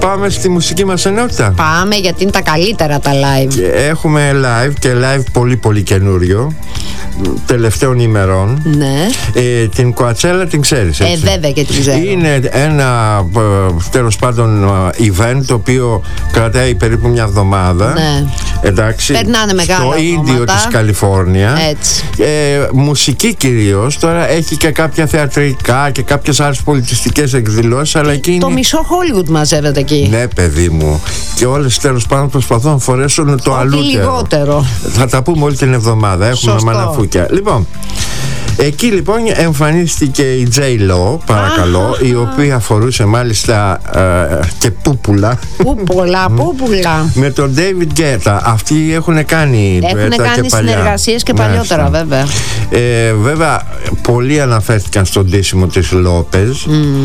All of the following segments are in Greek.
πάμε στη μουσική μας ενότητα. Πάμε, γιατί είναι τα καλύτερα τα live. Και έχουμε live και live πολύ πολύ καινούριο τελευταίων ημερών. Ναι. Την Κοατσέλα την ξέρεις, έτσι? Βέβαια και την ξέρω. Είναι ένα τέλος πάντων event το οποίο κρατάει περίπου μια εβδομάδα. Ναι. Εντάξει. Περνάνε μεγάλα στο Ίνδιο ονόματα της Καλιφόρνια. Έτσι. Μουσική κυρίως. Τώρα έχει και κάποια θεατρικά και κάποιες άλλες πολιτιστικές εκδηλώσεις, αλλά εκεί Το μισό Hollywood μαζεύεται εκεί. Ναι, παιδί μου. Και όλες τέλος πάντων προσπαθούν να φορέσουν το αλούτερο. Λιγότερο. Θα τα πούμε όλη την εβδομάδα. Έχουμε Σωστό. μαναφούκια. Λοιπόν, εκεί λοιπόν εμφανίστηκε η J-Lo, παρακαλώ, η οποία φορούσε μάλιστα και πούπουλα. Πούπουλα. Με τον David Guetta. Αυτοί έχουν κάνει συνεργασίες και παλιότερα, βέβαια. Βέβαια, πολλοί αναφέρθηκαν στον ντύσιμο της Λόπεζ.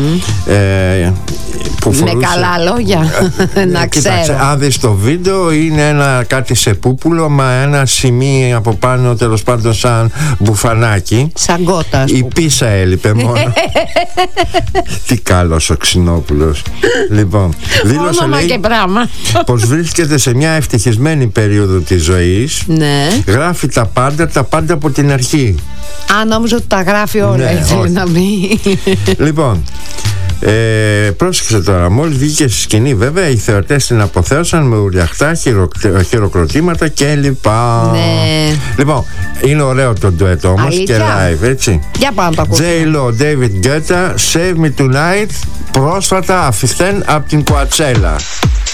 Που με καλά λόγια. Να ξέρω. Αν δεις το βίντεο, είναι κάτι σε πούπουλο, μα ένα σημείο από πάνω, τέλος πάντων, σαν μπουφανάκι. Σαν κότα. Η πίσα έλειπε μόνο. Τι καλός ο Ξινόπουλος. Λοιπόν, δήλωσε, λέει, πως βρίσκεται σε μια ευτυχισμένη περίοδο της ζωής. Ναι. Γράφει τα πάντα από την αρχή. Νόμιζα ότι τα γράφει όλα, ναι, ήθελε να πει. Λοιπόν, πρόσεξε τώρα, μόλις βγήκε στη σκηνή, βέβαια οι θεατές την αποθέωσαν με ουριαχτά, χειροκροτήματα κλπ. Ναι. Λοιπόν, είναι ωραίο το ντουέτο όμως και live, έτσι. Για πάμε το ακούσουμε. J-Lo, David Guetta, Save Me Tonight, πρόσφατα αφιχθέν από την Coachella.